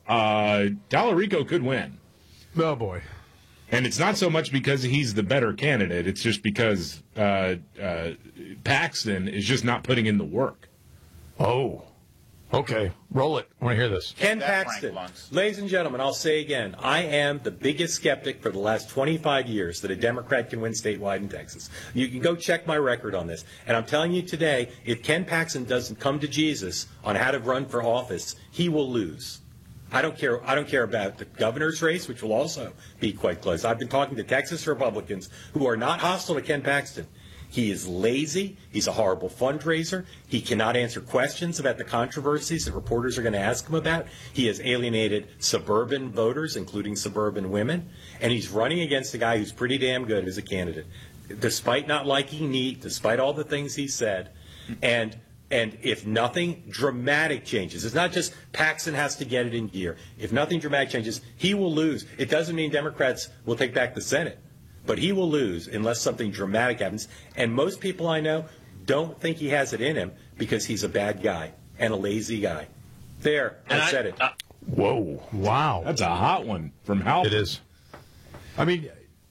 Tallarico could win. Oh, boy. And it's not so much because he's the better candidate. It's just because Paxton is just not putting in the work. Oh. Okay. Roll it. I want to hear this. Ken Paxton. Ladies and gentlemen, I'll say again, I am the biggest skeptic for the last 25 years that a Democrat can win statewide in Texas. You can go check my record on this. And I'm telling you today, if Ken Paxton doesn't come to Jesus on how to run for office, he will lose. I don't care about the governor's race, which will also be quite close. I've been talking to Texas Republicans who are not hostile to Ken Paxton. He is lazy. He's a horrible fundraiser. He cannot answer questions about the controversies that reporters are going to ask him about. He has alienated suburban voters, including suburban women. And he's running against a guy who's pretty damn good as a candidate, despite not liking me, despite all the things he said. And if nothing dramatic changes, it's not just Paxton has to get it in gear. If nothing dramatic changes, he will lose. It doesn't mean Democrats will take back the Senate. But he will lose unless something dramatic happens. And most people I know don't think he has it in him because he's a bad guy and a lazy guy. There, I said it. Whoa. Wow. That's a hot one from Hal. It is. I mean,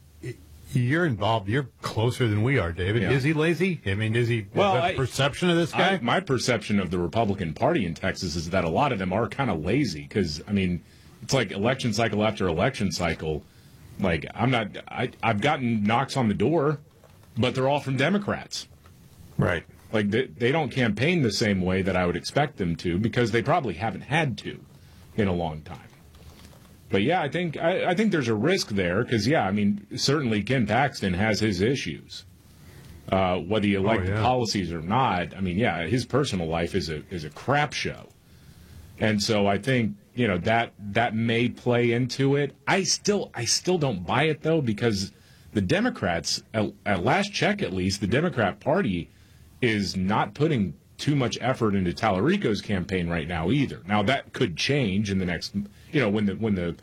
you're involved. You're closer than we are, David. Yeah. Is he lazy? I mean, is that perception of this guy? My perception of the Republican Party in Texas is that a lot of them are kind of lazy because, I mean, it's like election cycle after election cycle. Like, I've gotten knocks on the door, but they're all from Democrats. Right. Like, they don't campaign the same way that I would expect them to because they probably haven't had to in a long time. But, yeah, I think there's a risk there because, yeah, I mean, certainly Ken Paxton has his issues. Whether you like the policies or not, I mean, yeah, his personal life is a crap show. And so I think, you know, that may play into it. I still don't buy it, though, because the Democrats, at last check at least, the Democrat Party is not putting too much effort into Tallarico's campaign right now either. Now, that could change in the next, you know, when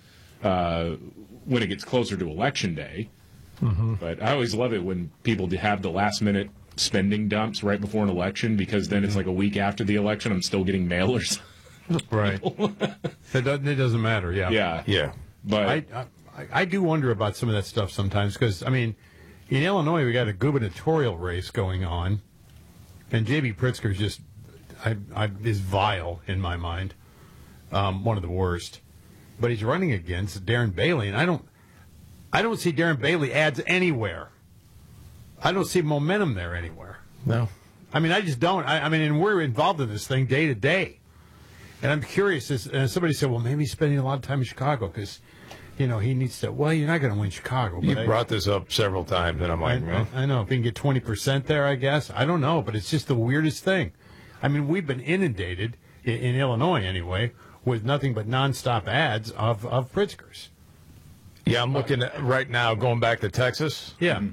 it gets closer to Election Day. Mm-hmm. But I always love it when people have the last-minute spending dumps right before an election because then it's like a week after the election, I'm still getting mailers. Right. It doesn't matter, yeah. Yeah. But I do wonder about some of that stuff sometimes because, I mean, in Illinois we got a gubernatorial race going on, and J.B. Pritzker is vile in my mind, one of the worst. But he's running against Darren Bailey, and I don't see Darren Bailey ads anywhere. I don't see momentum there anywhere. No. I mean, I just don't. I mean, and we're involved in this thing day to day. And I'm curious, and somebody said, well, maybe he's spending a lot of time in Chicago because, you know, he needs to, well, you're not going to win Chicago. You brought this up several times, and I'm like, I know. If he can get 20% there, I guess. I don't know, but it's just the weirdest thing. I mean, we've been inundated, in Illinois anyway, with nothing but nonstop ads of Pritzker's. Yeah, I'm looking at right now, going back to Texas. Yeah.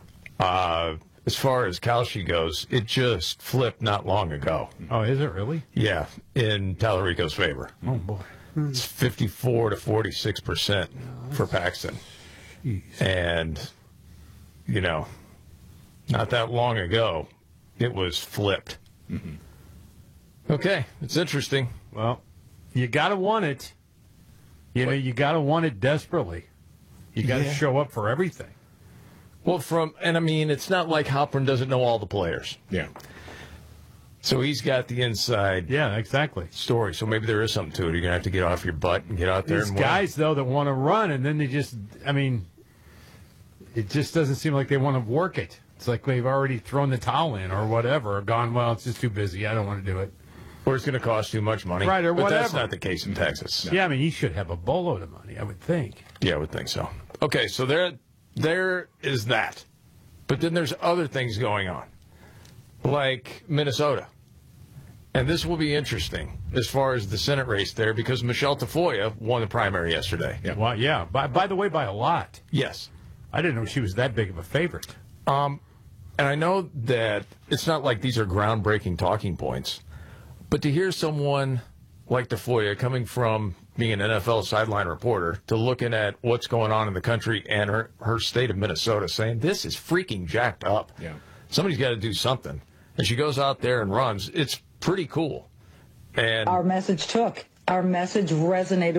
As far as Kalshi goes, it just flipped not long ago. Oh, is it really? Yeah, in Tallarico's favor. Oh, boy. It's 54 to 46% for Paxton. Jeez. And, you know, not that long ago, it was flipped. Mm-hmm. Okay, it's interesting. Well, you got to want it. You know, you got to want it desperately. You got to show up for everything. Well, and I mean, it's not like Halpern doesn't know all the players. Yeah. So he's got the inside story. So maybe there is something to it. You're going to have to get off your butt and get out there. These guys, though, that want to run, and then they just, I mean, it just doesn't seem like they want to work it. It's like they've already thrown the towel in or whatever, or gone, well, it's just too busy. I don't want to do it. Or it's going to cost too much money. Right, or but whatever. That's not the case in Texas. No. Yeah, I mean, he should have a boatload of money, I would think. Yeah, I would think so. Okay, so there is that. But then there's other things going on, like Minnesota. And this will be interesting as far as the Senate race there, because Michelle Tafoya won the primary yesterday. Yeah. Well, yeah. By the way, by a lot. Yes. I didn't know she was that big of a favorite. And I know that it's not like these are groundbreaking talking points, but to hear someone like Tafoya coming from being an NFL sideline reporter to looking at what's going on in the country and her state of Minnesota saying, this is freaking jacked up. Yeah. Somebody's got to do something. And she goes out there and runs. It's pretty cool. And our message resonated